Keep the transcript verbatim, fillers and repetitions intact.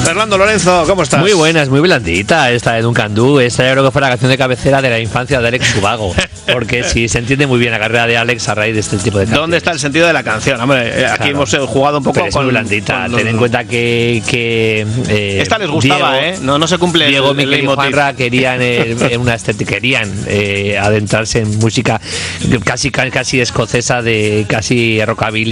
Fernando Lorenzo, ¿cómo estás? Muy buenas, muy blandita esta de Duncan Du. Esta yo creo que fue la canción de cabecera de la infancia de Alex Ubago. Porque sí, se entiende muy bien la carrera de Alex a raíz de este tipo de canciones. ¿Dónde está el sentido de la canción? Hombre, aquí claro. hemos jugado un poco Pero es con... muy blandita. con Ten los... en cuenta que... que eh, esta les gustaba, Diego, ¿eh? No, no se cumple Diego, el, el Miquel y Juanra querían en, en una estética, querían eh, adentrarse en música casi, casi escocesa, de casi rockabilly.